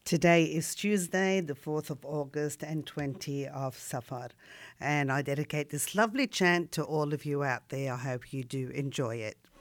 Today is Tuesday, the 4th of August and 20 of Safar. And I dedicate this lovely chant to all of you out there. I hope you do enjoy it.